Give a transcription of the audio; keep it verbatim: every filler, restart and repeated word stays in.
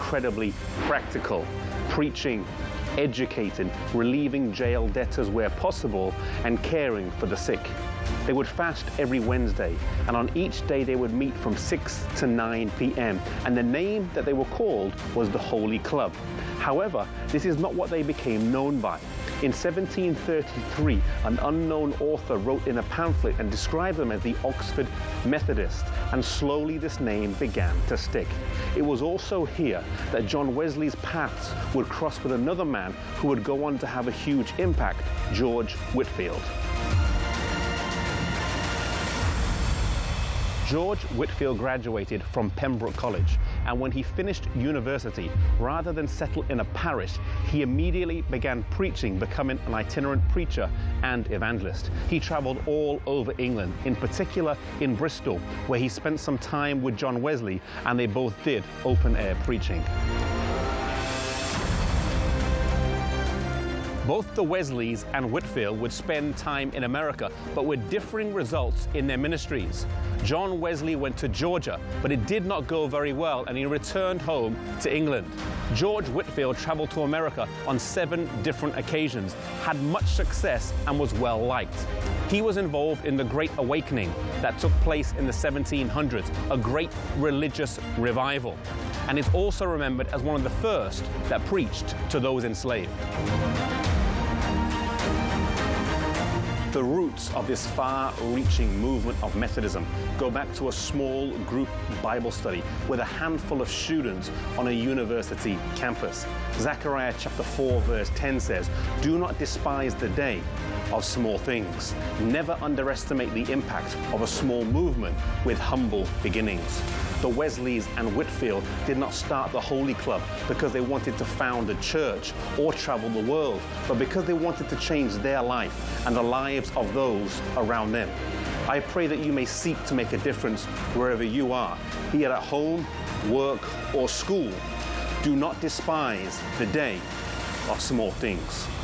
incredibly practical, preaching, educating, relieving jail debtors where possible, and caring for the sick. They would fast every Wednesday, and on each day they would meet from six to nine p m, and the name that they were called was the Holy Club. However, this is not what they became known by. In seventeen thirty-three, an unknown author wrote in a pamphlet and described them as the Oxford Methodists, and slowly this name began to stick. It was also here that John Wesley's paths would cross with another man who would go on to have a huge impact, George Whitefield. George Whitefield graduated from Pembroke College, and when he finished university, rather than settle in a parish, he immediately began preaching, becoming an itinerant preacher and evangelist. He traveled all over England, in particular in Bristol, where he spent some time with John Wesley, and they both did open-air preaching. Both the Wesleys and Whitefield would spend time in America, but with differing results in their ministries. John Wesley went to Georgia, but it did not go very well, and he returned home to England. George Whitefield traveled to America on seven different occasions, had much success, and was well liked. He was involved in the Great Awakening that took place in the seventeen hundreds, a great religious revival, and is also remembered as one of the first that preached to those enslaved. The roots of this far-reaching movement of Methodism go back to a small group Bible study with a handful of students on a university campus. Zechariah chapter four verse ten says, "Do not despise the day of small things. Never underestimate the impact of a small movement with humble beginnings." The Wesleys and Whitefield did not start the Holy Club because they wanted to found a church or travel the world, but because they wanted to change their life and the lives of those around them. I pray that you may seek to make a difference wherever you are, be it at home, work, or school. Do not despise the day of small things.